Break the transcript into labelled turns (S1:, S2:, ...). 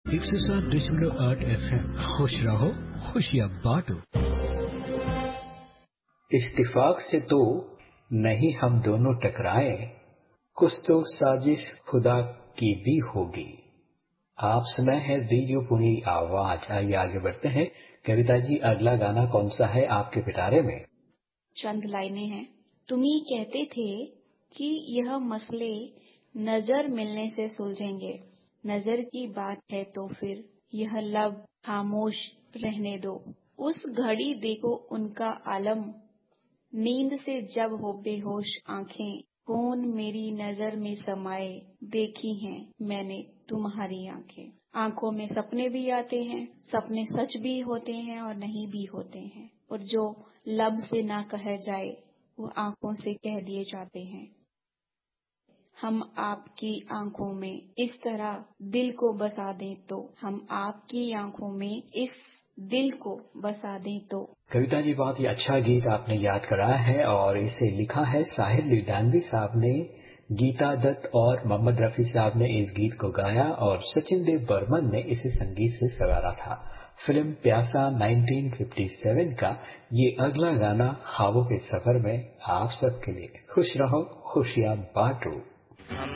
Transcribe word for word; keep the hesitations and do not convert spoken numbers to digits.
S1: एक सौ सात दशमलव आठ एफ एम खुश रहो खुशियाँ बांटो। इत्तेफाक से तो नहीं हम दोनों टकराए, कुछ तो साजिश खुदा की भी होगी। आप सुना है रेडियो पुरी आवाज। आइए आगे बढ़ते हैं। कविता जी, अगला गाना कौन सा है आपके पिटारे में?
S2: चंद लाइनें हैं। तुम ही कहते थे कि यह मसले नजर मिलने से सुलझेंगे। नजर की बात है तो फिर यह लब खामोश रहने दो। उस घड़ी देखो उनका आलम, नींद से जब हो बेहोश आंखें, कौन मेरी नजर में समाए, देखी हैं मैंने तुम्हारी आंखें। आंखों में सपने भी आते हैं, सपने सच भी होते हैं और नहीं भी होते हैं, और जो लब से ना कहे जाए वो आंखों से कह दिए जाते हैं। हम आपकी आंखों में इस तरह दिल को बसा दें तो, हम आपकी आंखों में इस दिल को बसा दें तो।
S1: कविता जी, बहुत ही अच्छा गीत आपने याद कराया है और इसे लिखा है साहिर लुधियानवी साहब ने। गीता दत्त और मोहम्मद रफी साहब ने इस गीत को गाया और सचिन देव बर्मन ने इसे संगीत से सवारा था। फिल्म प्यासा उन्नीस सौ सत्तावन का ये अगला गाना ख्वाबों के सफर में आप सबके लिए। खुश रहो खुशियाँ बांटो।